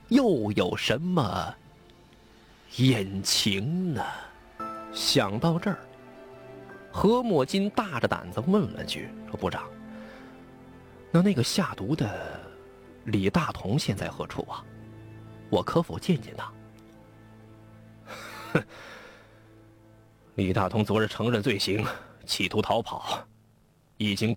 又有什么隐情呢？想到这儿，何墨金大着胆子问了句：“说部长，那个下毒的李大同现在何处啊？我可否见见他？”哼，李大同昨日承认罪行，企图逃跑，已经